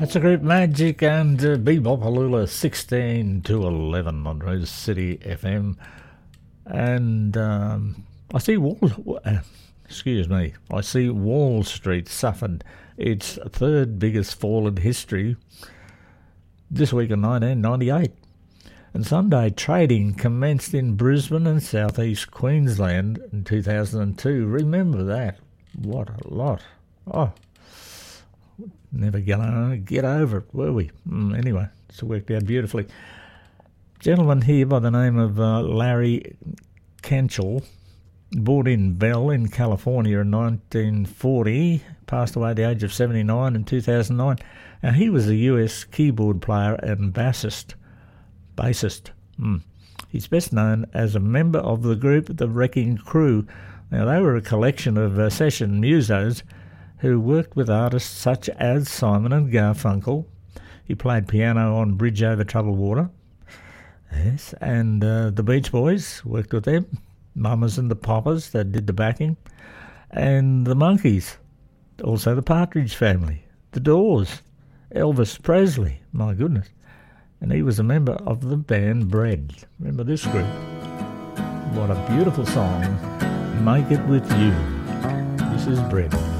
That's a group Magic and Bebopalula 16 to 11 on Rose City FM. And I see Wall Street suffered its third biggest fall in history this week in 1998. And Sunday trading commenced in Brisbane and southeast Queensland in 2002. Remember that. What a lot. Oh, never gonna get over it, were we? Anyway, it's worked out beautifully. Gentleman here by the name of Larry Kanchel, born in Bell in California in 1940, passed away at the age of 79 in 2009. Now, he was a US keyboard player and bassist. He's best known as a member of the group The Wrecking Crew. Now, they were a collection of session musos who worked with artists such as Simon and Garfunkel. He played piano on Bridge Over Troubled Water. Yes, and the Beach Boys worked with them. Mamas and the Poppers, that did the backing. And the Monkees, also the Partridge Family, the Doors, Elvis Presley, my goodness. And he was a member of the band Bread. Remember this group? What a beautiful song. Make It With You. This is Bread.